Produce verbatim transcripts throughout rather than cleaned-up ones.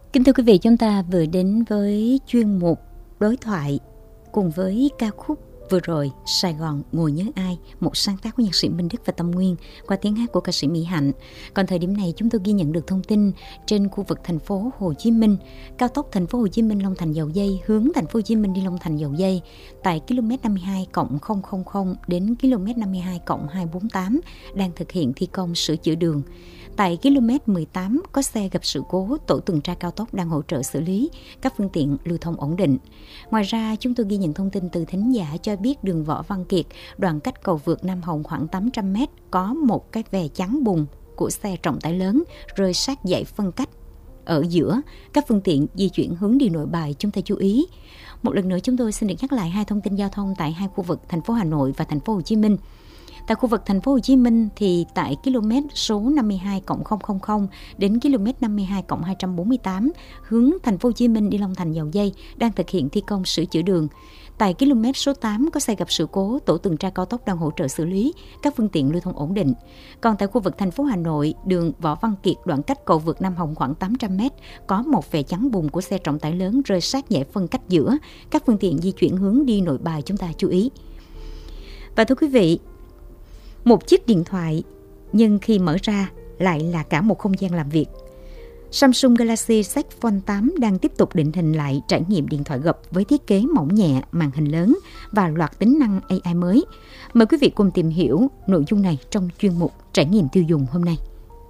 Kính thưa quý vị, chúng ta vừa đến với chuyên mục đối thoại cùng với ca khúc vừa rồi Sài Gòn ngồi nhớ ai, một sáng tác của nhạc sĩ Minh Đức và Tâm Nguyên qua tiếng hát của ca sĩ Mỹ Hạnh. Còn thời điểm này chúng tôi ghi nhận được thông tin trên khu vực thành phố Hồ Chí Minh, cao tốc thành phố Hồ Chí Minh Long Thành Dầu Giây hướng thành phố Hồ Chí Minh đi Long Thành Dầu Giây tại km năm mươi hai cộng không không không đến km năm mươi hai cộng hai trăm bốn mươi tám đang thực hiện thi công sửa chữa đường. Tại km mười tám có xe gặp sự cố, tổ tuần tra cao tốc đang hỗ trợ xử lý, các phương tiện lưu thông ổn định. Ngoài ra, chúng tôi ghi nhận thông tin từ thính giả cho biết đường Võ Văn Kiệt, đoạn cách cầu vượt Nam Hồng khoảng tám trăm mét, có một cái vè chắn bùn của xe trọng tải lớn rơi sát dãy phân cách. Ở giữa, các phương tiện di chuyển hướng đi Nội Bài, chúng ta chú ý. Một lần nữa chúng tôi xin được nhắc lại hai thông tin giao thông tại hai khu vực thành phố Hà Nội và thành phố Hồ Chí Minh. Tại khu vực thành phố Hồ Chí Minh thì tại km số năm mươi hai cộng không không không đến km năm mươi hai cộng hai trăm bốn mươi tám hướng thành phố Hồ Chí Minh đi Long Thành Dầu Giây đang thực hiện thi công sửa chữa đường. Tại km số tám có xe gặp sự cố, tổ tuần tra cao tốc đang hỗ trợ xử lý, các phương tiện lưu thông ổn định. Còn tại khu vực thành phố Hà Nội, đường Võ Văn Kiệt đoạn cách cầu vượt Nam Hồng khoảng tám trăm mét, có một vè chắn bùn của xe trọng tải lớn rơi sát dãy phân cách giữa, các phương tiện di chuyển hướng đi Nội Bài, chúng ta chú ý. Và thưa quý vị, một chiếc điện thoại nhưng khi mở ra lại là cả một không gian làm việc. Samsung Galaxy Z Fold tám đang tiếp tục định hình lại trải nghiệm điện thoại gập với thiết kế mỏng nhẹ, màn hình lớn và loạt tính năng a i mới. Mời quý vị cùng tìm hiểu nội dung này trong chuyên mục Trải nghiệm tiêu dùng hôm nay.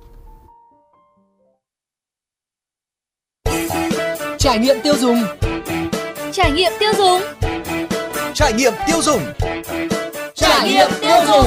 Trải nghiệm tiêu dùng. Trải nghiệm tiêu dùng. Trải nghiệm tiêu dùng. Trải nghiệm tiêu dùng.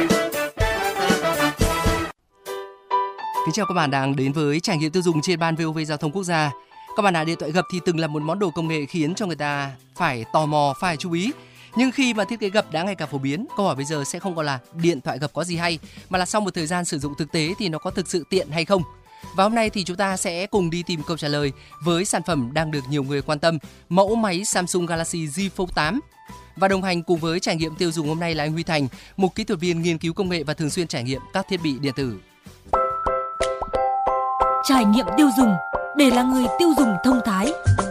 Kính chào các bạn đang đến với Trải nghiệm tiêu dùng trên ban vê o vê Giao thông Quốc gia. Các bạn ạ, điện thoại gập thì từng là một món đồ công nghệ khiến cho người ta phải tò mò, phải chú ý. Nhưng khi mà thiết kế gập đã ngày càng phổ biến, câu hỏi bây giờ sẽ không còn là điện thoại gập có gì hay, mà là sau một thời gian sử dụng thực tế thì nó có thực sự tiện hay không. Và hôm nay thì chúng ta sẽ cùng đi tìm câu trả lời với sản phẩm đang được nhiều người quan tâm, mẫu máy Samsung Galaxy Z Fold tám. Và đồng hành cùng với Trải nghiệm tiêu dùng hôm nay là anh Huy Thành, một kỹ thuật viên nghiên cứu công nghệ và thường xuyên trải nghiệm các thiết bị điện tử. Trải nghiệm tiêu dùng để là người tiêu dùng thông thái.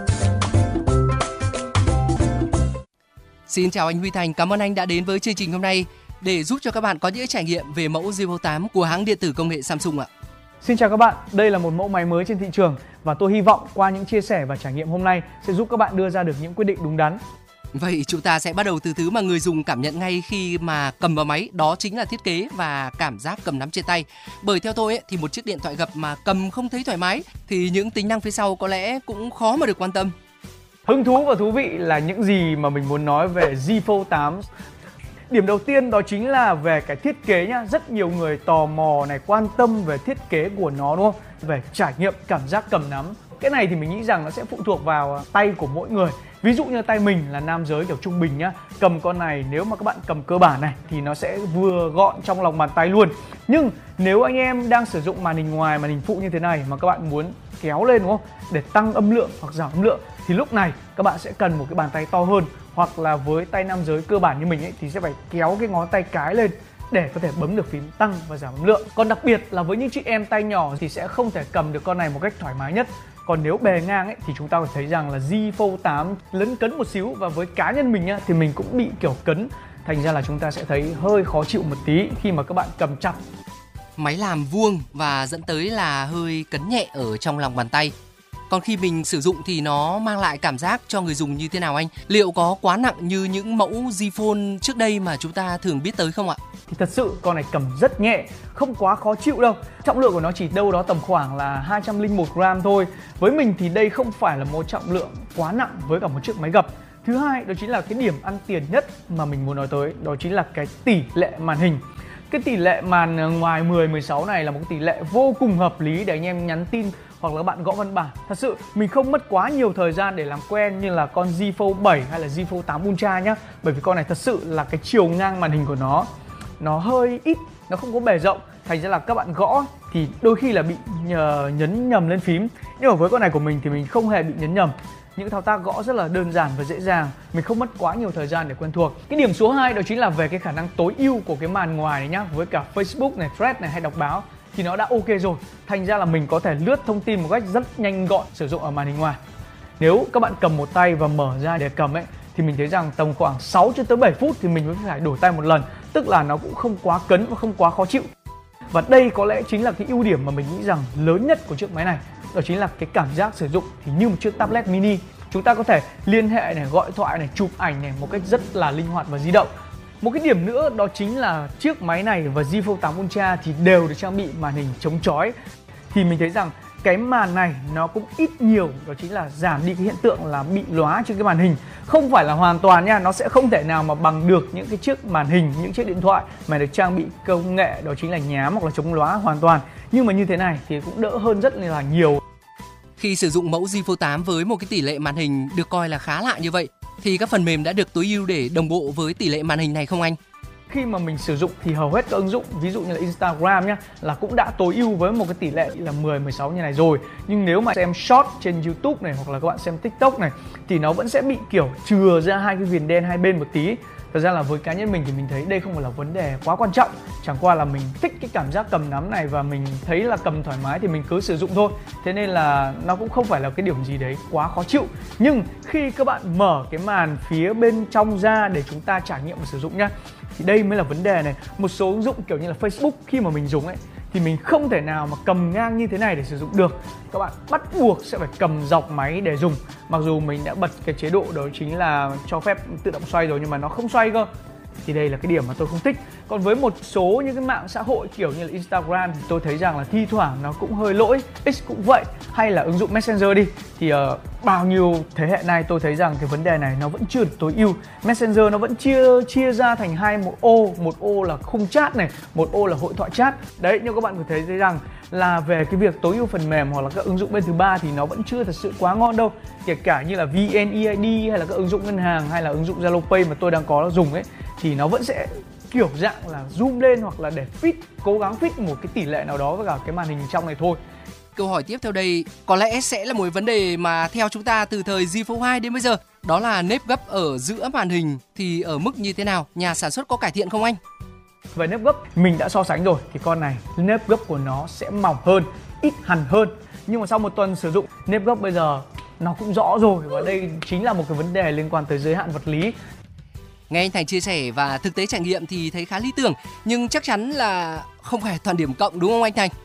Xin chào anh Huy Thành, cảm ơn anh đã đến với chương trình hôm nay để giúp cho các bạn có những trải nghiệm về mẫu Z Fold tám của hãng điện tử công nghệ Samsung ạ. Xin chào các bạn, đây là một mẫu máy mới trên thị trường và tôi hy vọng qua những chia sẻ và trải nghiệm hôm nay sẽ giúp các bạn đưa ra được những quyết định đúng đắn. Vậy chúng ta sẽ bắt đầu từ thứ mà người dùng cảm nhận ngay khi mà cầm vào máy, đó chính là thiết kế và cảm giác cầm nắm trên tay. Bởi theo tôi ấy, thì một chiếc điện thoại gập mà cầm không thấy thoải mái thì những tính năng phía sau có lẽ cũng khó mà được quan tâm. Hứng thú và thú vị là những gì mà mình muốn nói về Z Fold tám. Điểm đầu tiên đó chính là về cái thiết kế nhá, rất nhiều người tò mò này, quan tâm về thiết kế của nó đúng không? Về trải nghiệm cảm giác cầm nắm. Cái này thì mình nghĩ rằng nó sẽ phụ thuộc vào tay của mỗi người. Ví dụ như tay mình là nam giới kiểu trung bình nhá, cầm con này nếu mà các bạn cầm cơ bản này thì nó sẽ vừa gọn trong lòng bàn tay luôn. Nhưng nếu anh em đang sử dụng màn hình ngoài, màn hình phụ như thế này mà các bạn muốn kéo lên đúng không? Để tăng âm lượng hoặc giảm âm lượng thì lúc này các bạn sẽ cần một cái bàn tay to hơn. Hoặc là với tay nam giới cơ bản như mình ấy thì sẽ phải kéo cái ngón tay cái lên để có thể bấm được phím tăng và giảm âm lượng. Còn đặc biệt là với những chị em tay nhỏ thì sẽ không thể cầm được con này một cách thoải mái nhất. Còn nếu bề ngang ấy thì chúng ta có thể thấy rằng là Z Fold tám lấn cấn một xíu, và với cá nhân mình nhá thì mình cũng bị kiểu cấn, thành ra là chúng ta sẽ thấy hơi khó chịu một tí khi mà các bạn cầm chặt. Máy làm vuông và dẫn tới là hơi cấn nhẹ ở trong lòng bàn tay. Còn khi mình sử dụng thì nó mang lại cảm giác cho người dùng như thế nào anh? Liệu có quá nặng như những mẫu Z Fold trước đây mà chúng ta thường biết tới không ạ? Thì thật sự con này cầm rất nhẹ, không quá khó chịu đâu. Trọng lượng của nó chỉ đâu đó tầm khoảng là hai trăm lẻ một gram thôi. Với mình thì đây không phải là một trọng lượng quá nặng với cả một chiếc máy gập. Thứ hai đó chính là cái điểm ăn tiền nhất mà mình muốn nói tới, đó chính là cái tỷ lệ màn hình. Cái tỷ lệ màn ngoài mười, mười sáu này là một tỷ lệ vô cùng hợp lý để anh em nhắn tin hoặc là bạn gõ văn bản. Thật sự mình không mất quá nhiều thời gian để làm quen như là con Z Fold bảy hay là Z Fold tám Ultra nhá. Bởi vì con này thật sự là cái chiều ngang màn hình của nó nó hơi ít, nó không có bề rộng, thành ra là các bạn gõ thì đôi khi là bị nhờ, nhấn nhầm lên phím. Nhưng mà với con này của mình thì mình không hề bị nhấn nhầm. Những thao tác gõ rất là đơn giản và dễ dàng, mình không mất quá nhiều thời gian để quen thuộc. Cái điểm số hai đó chính là về cái khả năng tối ưu của cái màn ngoài này nhá. Với cả Facebook này, Thread này hay đọc báo thì nó đã ok rồi. Thành ra là mình có thể lướt thông tin một cách rất nhanh gọn sử dụng ở màn hình ngoài. Nếu các bạn cầm một tay và mở ra để cầm ấy thì mình thấy rằng tầm khoảng sáu cho tới bảy phút thì mình mới phải đổi tay một lần, tức là nó cũng không quá cấn và không quá khó chịu. Và đây có lẽ chính là cái ưu điểm mà mình nghĩ rằng lớn nhất của chiếc máy này, đó chính là cái cảm giác sử dụng thì như một chiếc tablet mini. Chúng ta có thể liên hệ này, gọi thoại này, chụp ảnh này một cách rất là linh hoạt và di động. Một cái điểm nữa đó chính là chiếc máy này và Z Fold tám Ultra thì đều được trang bị màn hình chống chói. Thì mình thấy rằng cái màn này nó cũng ít nhiều đó chính là giảm đi cái hiện tượng là bị lóa trên cái màn hình. Không phải là hoàn toàn nha, nó sẽ không thể nào mà bằng được những cái chiếc màn hình, những chiếc điện thoại mà được trang bị công nghệ đó chính là nhám hoặc là chống lóa hoàn toàn. Nhưng mà như thế này thì cũng đỡ hơn rất là nhiều. Khi sử dụng mẫu Z Fold tám với một cái tỷ lệ màn hình được coi là khá lạ như vậy thì các phần mềm đã được tối ưu để đồng bộ với tỷ lệ màn hình này không anh? Khi mà mình sử dụng thì hầu hết các ứng dụng, ví dụ như là Instagram nhá, là cũng đã tối ưu với một cái tỷ lệ là mười, mười sáu như này rồi. Nhưng nếu mà xem short trên YouTube này hoặc là các bạn xem TikTok này thì nó vẫn sẽ bị kiểu chừa ra hai cái viền đen hai bên một tí. Thật ra là với cá nhân mình thì mình thấy đây không phải là vấn đề quá quan trọng. Chẳng qua là mình thích cái cảm giác cầm nắm này và mình thấy là cầm thoải mái thì mình cứ sử dụng thôi. Thế nên là nó cũng không phải là cái điểm gì đấy quá khó chịu. Nhưng khi các bạn mở cái màn phía bên trong ra để chúng ta trải nghiệm và sử dụng nhá, thì đây mới là vấn đề này. Một số ứng dụng kiểu như là Facebook khi mà mình dùng ấy thì mình không thể nào mà cầm ngang như thế này để sử dụng được. Các bạn bắt buộc sẽ phải cầm dọc máy để dùng. Mặc dù mình đã bật cái chế độ đó chính là cho phép tự động xoay rồi nhưng mà nó không xoay cơ. Thì đây là cái điểm mà tôi không thích. Còn với một số những cái mạng xã hội kiểu như là Instagram thì tôi thấy rằng là thi thoảng nó cũng hơi lỗi. X cũng vậy. Hay là ứng dụng Messenger đi. Thì uh, bao nhiêu thế hệ nay tôi thấy rằng cái vấn đề này nó vẫn chưa được tối ưu. Messenger nó vẫn chia chia ra thành hai một ô. Một ô là khung chat này, một ô là hội thoại chat. Đấy, nhưng các bạn có thấy thấy rằng là về cái việc tối ưu phần mềm hoặc là các ứng dụng bên thứ ba thì nó vẫn chưa thật sự quá ngon đâu. Kể cả như là vê en e i đê hay là các ứng dụng ngân hàng hay là ứng dụng Zalo Pay mà tôi đang có dùng ấy thì nó vẫn sẽ kiểu dạng là zoom lên hoặc là để fit, cố gắng fit một cái tỷ lệ nào đó với cả cái màn hình trong này thôi. Câu hỏi tiếp theo đây có lẽ sẽ là một vấn đề mà theo chúng ta từ thời Z Fold hai đến bây giờ, đó là nếp gấp ở giữa màn hình thì ở mức như thế nào? Nhà sản xuất có cải thiện không anh? Về nếp gấp mình đã so sánh rồi thì con này nếp gấp của nó sẽ mỏng hơn, ít hằn hơn. Nhưng mà sau một tuần sử dụng nếp gấp bây giờ nó cũng rõ rồi và đây chính là một cái vấn đề liên quan tới giới hạn vật lý. Nghe anh Thành chia sẻ và thực tế trải nghiệm thì thấy khá lý tưởng, nhưng chắc chắn là không phải toàn điểm cộng đúng không anh Thành?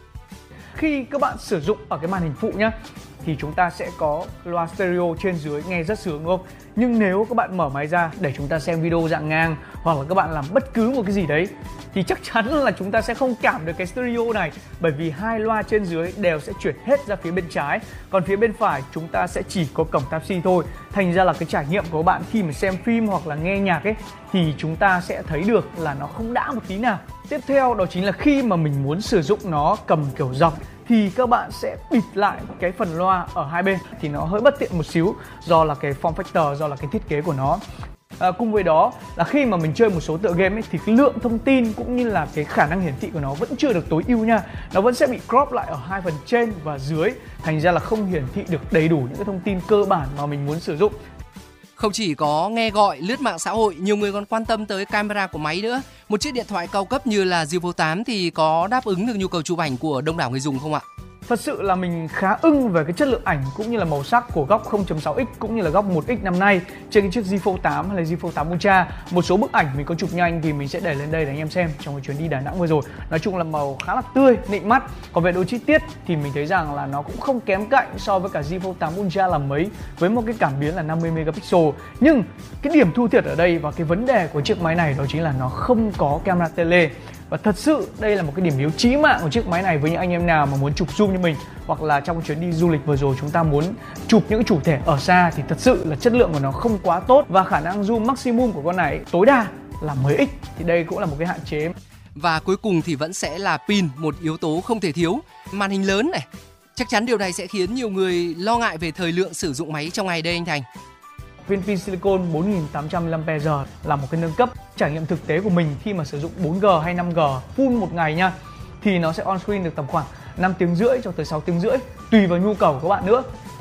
Khi các bạn sử dụng ở cái màn hình phụ nhá thì chúng ta sẽ có loa stereo trên dưới nghe rất sướng đúng không? Nhưng nếu các bạn mở máy ra để chúng ta xem video dạng ngang hoặc là các bạn làm bất cứ một cái gì đấy thì chắc chắn là chúng ta sẽ không cảm được cái stereo này, bởi vì hai loa trên dưới đều sẽ chuyển hết ra phía bên trái, còn phía bên phải chúng ta sẽ chỉ có cổng Type-C thôi. Thành ra là cái trải nghiệm của các bạn khi mà xem phim hoặc là nghe nhạc ấy thì chúng ta sẽ thấy được là nó không đã một tí nào. Tiếp theo đó chính là khi mà mình muốn sử dụng nó cầm kiểu dọc thì các bạn sẽ bịt lại cái phần loa ở hai bên thì nó hơi bất tiện một xíu do là cái form factor, do là cái thiết kế của nó. À, cùng với đó là khi mà mình chơi một số tựa game ấy thì cái lượng thông tin cũng như là cái khả năng hiển thị của nó vẫn chưa được tối ưu nha. Nó vẫn sẽ bị crop lại ở hai phần trên và dưới, thành ra là không hiển thị được đầy đủ những cái thông tin cơ bản mà mình muốn sử dụng. Không chỉ có nghe gọi, lướt mạng xã hội, nhiều người còn quan tâm tới camera của máy nữa. Một chiếc điện thoại cao cấp như là Z Fold tám thì có đáp ứng được nhu cầu chụp ảnh của đông đảo người dùng không ạ? Thật sự là mình khá ưng về cái chất lượng ảnh cũng như là màu sắc của góc không chấm sáu x cũng như là góc một x năm nay trên cái chiếc Z Fold tám hay là Z Fold tám Ultra. Một số bức ảnh mình có chụp nhanh thì mình sẽ để lên đây để anh em xem trong cái chuyến đi Đà Nẵng vừa rồi. Nói chung là màu khá là tươi, nịnh mắt. Còn về độ chi tiết thì mình thấy rằng là nó cũng không kém cạnh so với cả Z Fold tám Ultra là mấy, với một cái cảm biến là năm mươi megapixel. Nhưng cái điểm thua thiệt ở đây và cái vấn đề của chiếc máy này đó chính là nó không có camera tele. Và thật sự đây là một cái điểm yếu chí mạng của chiếc máy này với những anh em nào mà muốn chụp zoom như mình, hoặc là trong chuyến đi du lịch vừa rồi chúng ta muốn chụp những chủ thể ở xa thì thật sự là chất lượng của nó không quá tốt và khả năng zoom maximum của con này tối đa là mười x thì đây cũng là một cái hạn chế. Và cuối cùng thì vẫn sẽ là pin, một yếu tố không thể thiếu. Màn hình lớn này, chắc chắn điều này sẽ khiến nhiều người lo ngại về thời lượng sử dụng máy trong ngày đây anh Thành. Viên pin silicon bốn nghìn tám trăm mAh là một cái nâng cấp. Trải nghiệm thực tế của mình khi mà sử dụng bốn G hay năm G full một ngày nha thì nó sẽ on screen được tầm khoảng năm tiếng rưỡi cho tới sáu tiếng rưỡi tùy vào nhu cầu của các bạn nữa.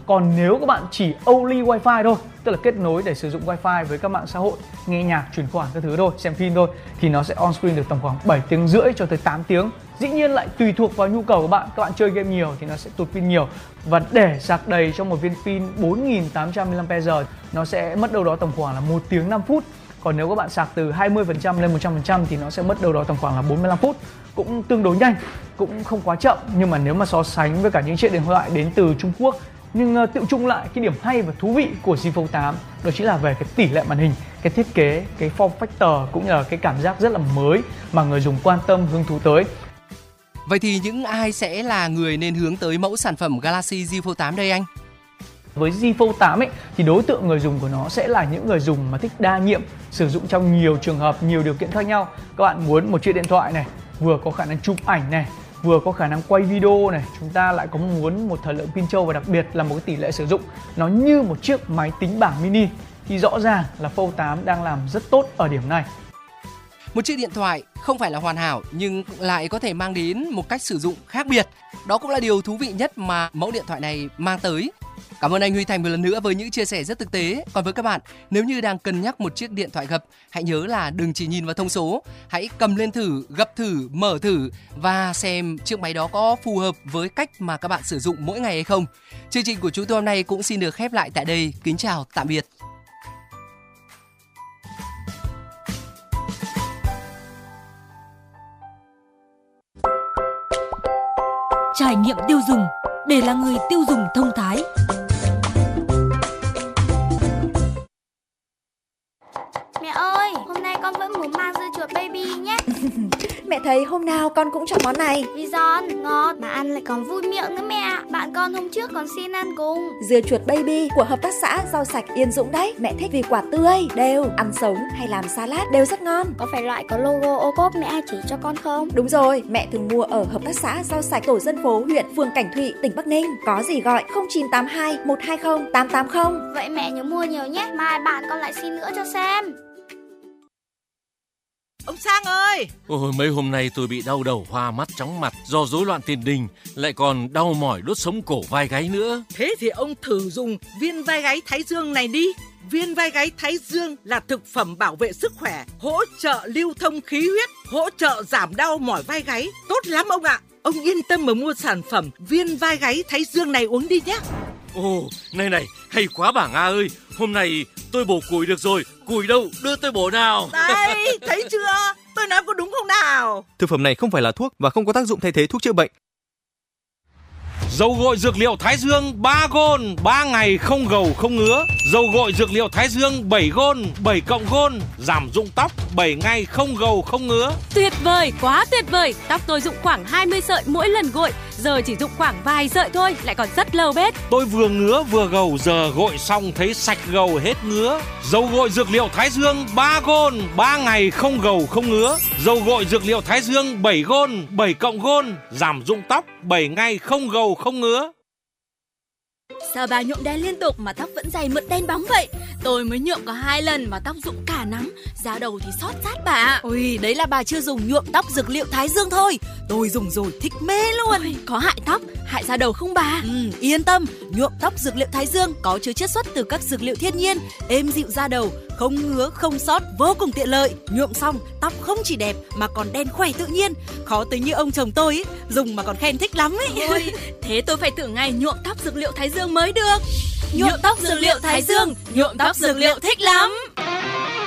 Còn nếu các bạn chỉ only wifi thôi, tức là kết nối để sử dụng wifi với các mạng xã hội, nghe nhạc, chuyển khoản các thứ thôi, xem phim thôi, thì nó sẽ on screen được tầm khoảng bảy tiếng rưỡi cho tới tám tiếng. Dĩ nhiên lại tùy thuộc vào nhu cầu của bạn. Các bạn chơi game nhiều thì nó sẽ tụt pin nhiều. Và để sạc đầy cho một viên pin bốn nghìn tám trăm mi-li-am-pe giờ nó sẽ mất đâu đó tầm khoảng là một tiếng năm phút. Còn nếu các bạn sạc từ hai mươi phần trăm lên một trăm phần trăm thì nó sẽ mất đâu đó tầm khoảng là bốn mươi lăm phút. Cũng tương đối nhanh, cũng không quá chậm. Nhưng mà nếu mà so sánh với cả những chiếc điện thoại đến từ Trung Quốc, nhưng uh, tự chung lại cái điểm hay và thú vị của Z Fold tám đó chính là về cái tỷ lệ màn hình, cái thiết kế, cái form factor cũng như là cái cảm giác rất là mới mà người dùng quan tâm, hứng thú tới. Vậy thì những ai sẽ là người nên hướng tới mẫu sản phẩm Galaxy Z Fold tám đây anh? Với Z Fold tám ấy, thì đối tượng người dùng của nó sẽ là những người dùng mà thích đa nhiệm, sử dụng trong nhiều trường hợp, nhiều điều kiện khác nhau. Các bạn muốn một chiếc điện thoại này vừa có khả năng chụp ảnh này, vừa có khả năng quay video này, chúng ta lại có muốn một thời lượng pin trâu và đặc biệt là một cái tỷ lệ sử dụng nó như một chiếc máy tính bảng mini, thì rõ ràng là Fold tám đang làm rất tốt ở điểm này. Một chiếc điện thoại không phải là hoàn hảo nhưng lại có thể mang đến một cách sử dụng khác biệt. Đó cũng là điều thú vị nhất mà mẫu điện thoại này mang tới. Cảm ơn anh Huy Thành một lần nữa với những chia sẻ rất thực tế. Còn với các bạn, nếu như đang cân nhắc một chiếc điện thoại gập, hãy nhớ là đừng chỉ nhìn vào thông số. Hãy cầm lên thử, gập thử, mở thử và xem chiếc máy đó có phù hợp với cách mà các bạn sử dụng mỗi ngày hay không. Chương trình của chúng tôi hôm nay cũng xin được khép lại tại đây. Kính chào, tạm biệt. Trải nghiệm tiêu dùng để là người tiêu dùng thông thái. Mẹ ơi, hôm nay con vẫn muốn mang dưa chuột baby nhé. Mẹ thấy hôm nào con cũng chọn món này. Vì giòn, ngọt, mà ăn lại còn vui miệng nữa mẹ. Bạn con hôm trước còn xin ăn cùng. Dưa chuột baby của hợp tác xã rau sạch Yên Dũng đấy. Mẹ thích vì quả tươi, đều, ăn sống hay làm salad đều rất ngon. Có phải loại có logo ô cốp mẹ chỉ cho con không? Đúng rồi, mẹ thường mua ở hợp tác xã rau sạch tổ dân phố huyện phường Cảnh Thụy, tỉnh Bắc Ninh. Có gì gọi không chín tám hai một hai không tám tám không. Vậy mẹ nhớ mua nhiều nhé, mai bạn con lại xin nữa cho xem. Ông Sang ơi! Ôi, mấy hôm nay tôi bị đau đầu, hoa mắt, chóng mặt do rối loạn tiền đình, lại còn đau mỏi đốt sống cổ vai gáy nữa. Thế thì ông thử dùng viên vai gáy Thái Dương này đi. Viên vai gáy Thái Dương là thực phẩm bảo vệ sức khỏe, hỗ trợ lưu thông khí huyết, hỗ trợ giảm đau mỏi vai gáy. Tốt lắm ông ạ! Ông yên tâm mà mua sản phẩm viên vai gáy Thái Dương này uống đi nhé. Ồ, này này, hay quá bà Nga ơi! Hôm nay tôi bổ củi được rồi, củi đâu, đưa tôi bổ nào. Đây, thấy chưa? Tôi nói có đúng không nào? Thực phẩm này không phải là thuốc và không có tác dụng thay thế thuốc chữa bệnh. Dầu gội dược liệu Thái Dương ba gôn, ba ngày không gầu không ngứa. Dầu gội dược liệu Thái Dương bảy gôn, bảy cộng gôn, giảm rụng tóc, bảy ngày không gầu không ngứa. Tuyệt vời, quá tuyệt vời. Tóc tôi rụng khoảng hai mươi sợi mỗi lần gội, giờ chỉ rụng khoảng vài sợi thôi, lại còn rất lâu bết. Tôi vừa ngứa vừa gầu, giờ gội xong thấy sạch gầu hết ngứa. Dầu gội dược liệu Thái Dương ba gôn, ba ngày không gầu không ngứa. Dầu gội dược liệu Thái Dương bảy gôn, bảy cộng gôn, giảm rụng tóc, bảy ngày không gầu không ngứa. Sao bà nhuộm đen liên tục mà tóc vẫn dày mượt đen bóng vậy? Tôi mới nhuộm có hai lần mà tóc rụng cả nắm, da đầu thì xót rát bà. Ôi, đấy là bà chưa dùng nhuộm tóc dược liệu Thái Dương thôi. Tôi dùng rồi thích mê luôn. Ôi, có hại tóc, hại da đầu không bà? Ừ, yên tâm, nhuộm tóc dược liệu Thái Dương có chứa chiết xuất từ các dược liệu thiên nhiên, êm dịu da đầu, không ngứa, không xót, vô cùng tiện lợi. Nhuộm xong, tóc không chỉ đẹp mà còn đen khỏe tự nhiên. Khó tính như ông chồng tôi ấy, dùng mà còn khen thích lắm ấy. Ôi, thế tôi phải thử ngay nhuộm tóc dược liệu Thái Dương mới được. Nhuộm tóc dược liệu Thái Dương, nhuộm tóc dược liệu thích lắm.